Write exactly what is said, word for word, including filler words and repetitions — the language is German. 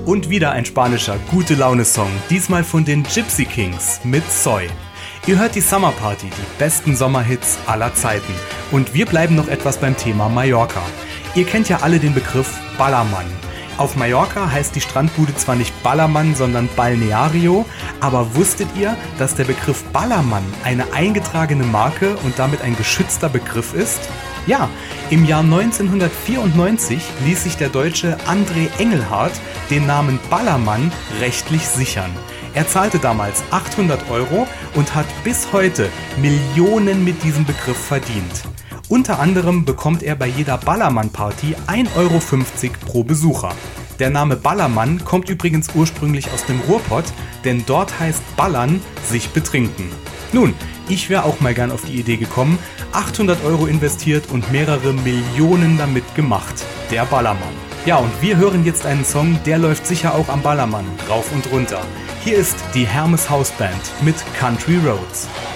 Und wieder ein spanischer Gute-Laune-Song, diesmal von den Gypsy Kings mit Soy. Ihr hört die Summer Party, die besten Sommerhits aller Zeiten. Und wir bleiben noch etwas beim Thema Mallorca. Ihr kennt ja alle den Begriff Ballermann. Auf Mallorca heißt die Strandbude zwar nicht Ballermann, sondern Balneario, aber wusstet ihr, dass der Begriff Ballermann eine eingetragene Marke und damit ein geschützter Begriff ist? Ja, im Jahr neunzehnhundertvierundneunzig ließ sich der Deutsche André Engelhardt den Namen Ballermann rechtlich sichern. Er zahlte damals achthundert Euro und hat bis heute Millionen mit diesem Begriff verdient. Unter anderem bekommt er bei jeder Ballermann-Party ein Euro fünfzig pro Besucher. Der Name Ballermann kommt übrigens ursprünglich aus dem Ruhrpott, denn dort heißt Ballern sich betrinken. Nun, ich wäre auch mal gern auf die Idee gekommen, achthundert Euro investiert und mehrere Millionen damit gemacht. Der Ballermann. Ja, und wir hören jetzt einen Song, der läuft sicher auch am Ballermann rauf und runter. Hier ist die Hermes Hausband mit Country Roads.